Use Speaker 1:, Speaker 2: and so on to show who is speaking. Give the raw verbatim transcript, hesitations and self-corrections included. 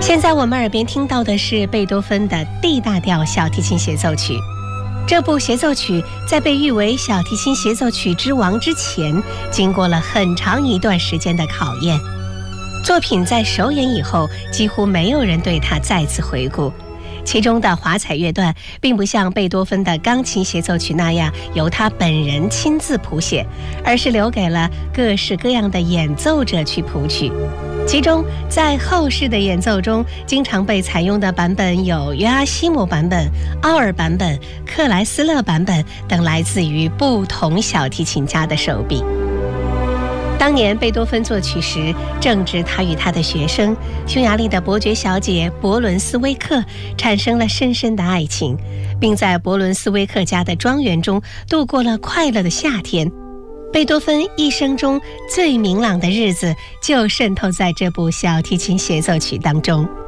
Speaker 1: 现在我们耳边听到的是贝多芬的 D 大调小提琴协奏曲。这部协奏曲在被誉为小提琴协奏曲之王之前，经过了很长一段时间的考验。作品在首演以后，几乎没有人对它再次回顾。其中的华彩乐段并不像贝多芬的钢琴协奏曲那样由他本人亲自谱写，而是留给了各式各样的演奏者去谱曲。其中在后世的演奏中经常被采用的版本有约阿希姆版本、奥尔版本、克莱斯勒版本等，来自于不同小提琴家的手笔。当年贝多芬作曲时，正值他与他的学生匈牙利的伯爵小姐伯伦斯威克产生了深深的爱情，并在伯伦斯威克家的庄园中度过了快乐的夏天。贝多芬一生中最明朗的日子就渗透在这部小提琴协奏曲当中。